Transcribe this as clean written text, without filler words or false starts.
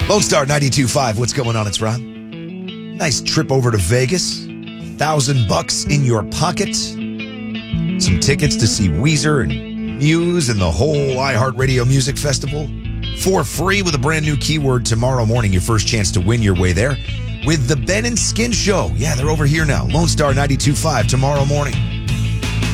Lone Star 92.5, what's going on? It's Ron. Nice trip over to Vegas. $1,000 in your pocket. Some tickets to see Weezer and Muse and the whole iHeartRadio Music Festival. For free with a brand new keyword tomorrow morning. Your first chance to win your way there with the Ben and Skin Show. Yeah, they're over here now. Lone Star 92.5 tomorrow morning.